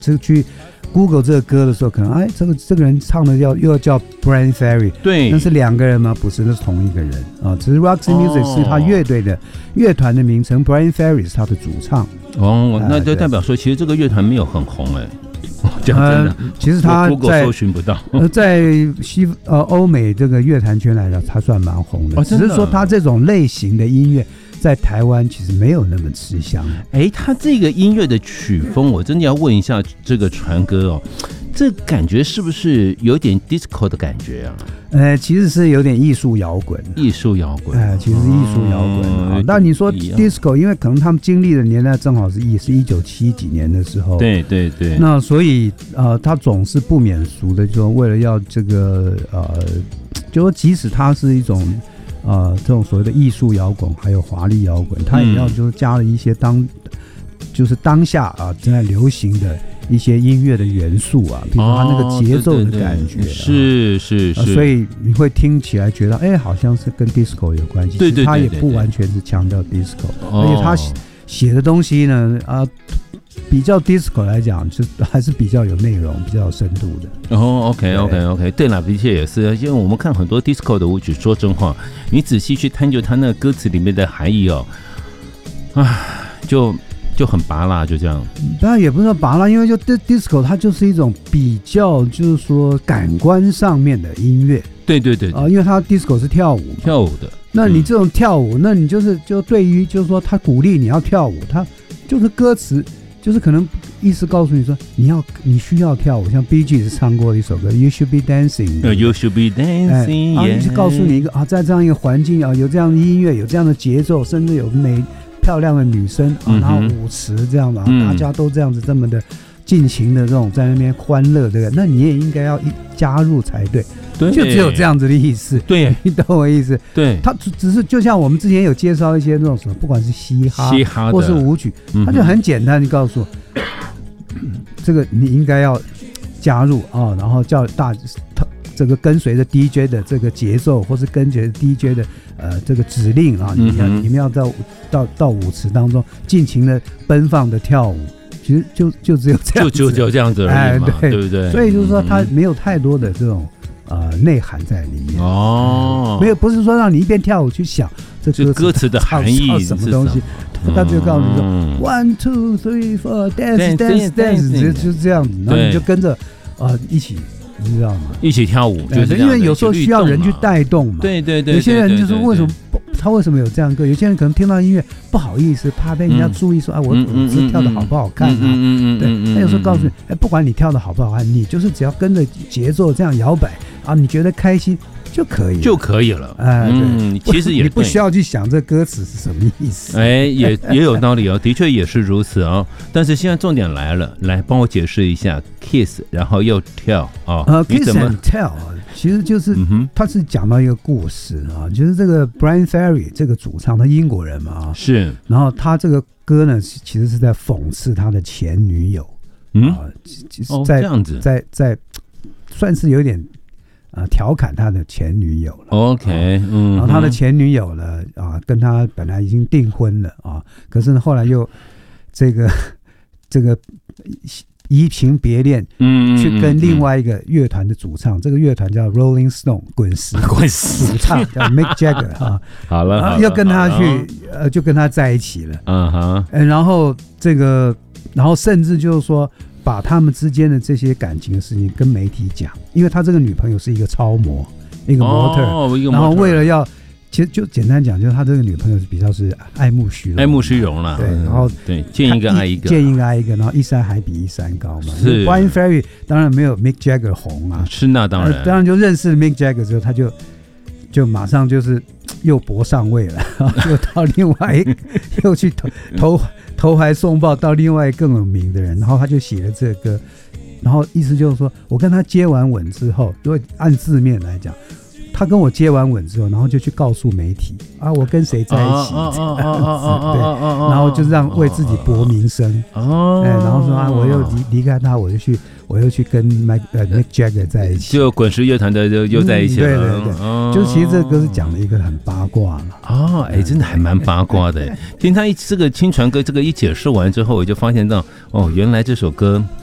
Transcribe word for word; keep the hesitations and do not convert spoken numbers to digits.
这去 Google 这个歌的时候，可能哎，这个这个人唱的要又要叫 Bryan Ferry， 对， 那是两个人吗？不是，那是同一个人啊。只是 Roxy Music 是他乐队的乐团的名称 ，Bryan Ferry 是他的主唱。 哦，那就代表说，其实这个乐团没有很红哎、欸。讲真的、呃， 其实他在 Google 搜寻不到。 呃，在西呃欧美这个乐坛圈来讲，他算蛮红的。哦、只是说他这种类型的音乐在台湾其实没有那么吃香。 哎，他这个音乐的曲风，我真的要问一下这个传哥哦，这感觉是不是有点 disco 的感觉啊？ 呃，其实是有点艺术摇滚， 艺术摇滚， 哎、呃，其实是艺术摇滚啊。那、嗯、你说 disco， 因为可能他们经历的年代正好是一是一九七几年的时候， 对对对。 那所以呃，他总是不免俗的，就说为了要这个呃，就说即使它是一种呃这种所谓的艺术摇滚，还有华丽摇滚，他也要就是加了一些当就是当下啊正在流行的一些音乐的元素啊，比如说它那个节奏的感觉，哦、对对对是是是、 呃，所以你会听起来觉得，哎，好像是跟 disco 有关系。 对对对对对， 他也不完全是强调 disco，、 哦、 而且他写的东西呢，啊，比较 disco 来讲，就还是比较有内容、比较有深度的。 哦 ，OK OK OK， 对了，的确也是，因为我们看很多 disco 的舞曲，说真话，你仔细去探究它那个歌词里面的含义哦，啊，就。就很拔辣，就这样。 当然也不是说拔辣，因为就 disco 它就是一种比较，就是说感官上面的音乐。 对对对啊、 呃，因为它 disco 是跳舞， 跳舞的。 那你这种跳舞，嗯、那你就是就对于就是说他鼓励你要跳舞，他就是歌词就是可能意思告诉你说你要你需要跳舞，像 Bee Gees 唱过的一首歌 You Should Be Dancing，You Should Be Dancing， 哎、啊，就告诉你一个啊，在这样一个环境啊，有这样的音乐，有这样的节奏，甚至有美。漂亮的女生啊，然后舞池这样的、啊嗯，大家都这样子这么的尽情的这种在那边欢乐，对不对？那你也应该要加入才对，对，就只有这样子的意思。 对， 你懂我意思？ 对， 他只是就像我们之前有介绍一些那种什么，不管是嘻哈、 嘻哈或是舞曲，他就很简单，你告诉我，嗯、这个你应该要加入啊，然后叫大。这个跟随着 D J 的这个节奏，或是跟随着 D J 的呃这个指令啊，你要、嗯、你们要到到到舞池当中尽情的奔放的跳舞，其实就就只有这样子， 就就只有这样子而已嘛，哎、对, 对不对？ 所以就是说，它没有太多的这种呃内涵在里面哦， 没有，不是说让你一边跳舞去想这歌词歌词的含义什么东西，他就告诉你说、嗯、one two three four dance dance dance， 就是这样子，然后你就跟着啊、呃、一起。你知道吗？ 一起跳舞，就是因为有时候需要人去带动嘛。 对对 对, 對， 有些人就是为什么他为什么有这样歌？有些人可能听到音乐不好意思，怕被人家注意说，哎、嗯，我舞姿跳的好不好看啊？嗯嗯对，他有时候告诉你，哎，不管你跳的好不好看，你就是只要跟着节奏这样摇摆啊，你觉得开心就可以了， 就可以了。 哎、呃， 嗯，其实也你不需要去想这歌词是什么意思。 哎，也也有道理哦，的确也是如此哦。但是现在重点来了，来帮我解释一下 kiss， 然后又跳啊， 呃 ，kiss and tell， 其实就是、嗯、他是讲到一个故事啊，就是这个 Bryan Ferry 这个主唱，他英国人嘛， 是， 然后他这个歌呢，其实是在讽刺他的前女友， 嗯， 啊， 哦， 在这样子， 在在算是有点。啊，调侃他的前女友了 ，OK， 嗯， 然后他的前女友呢，啊，跟他本来已经订婚了啊，可是呢，后来又这个这个移情别恋，嗯，去跟另外一个乐团的主唱，嗯、这个乐团叫 Rolling Stone 滚石， 滚石主唱叫 Mick Jagger 啊， 好了， 啊、要跟他去，呃，就跟他在一起了， 嗯哼， 呃，然后这个，然后甚至就是说。把他们之间的这些感情的事情跟媒体讲，因为他这个女朋友是一个超模，一个模特、 哦， 然后为了要，其实就简单讲，就是他这个女朋友是比较是爱慕虚荣， 爱慕虚荣了， 对，然后对见一个爱一个， 见一个爱一个，然后一山还比一山高嘛。 是 Bryan Ferry 当然没有 Mick Jagger 红啊， 是那当然， 当然就认识 Mick Jagger 之后，他就就马上就是又搏上位了，又到另外一又去投投。投怀送抱到另外更有名的人，然后他就写了这个歌，然后意思就是说我跟他接完吻之后，如果按字面来讲，他跟我接完吻之后，然后就去告诉媒体啊，我跟谁在一起，对，然后就让为自己博名声，哦，然后说啊，我又离离开他，我就去，我又去跟 Mick 呃 Mick Jagger 在一起， 就滚石乐团的就又在一起了， 嗯、对对对，哦、就其实这个歌是讲了一个很八卦了， 哦，哎，真的还蛮八卦的。听他一这个亲传歌这个一解释完之后，我就发现到哦，原来这首歌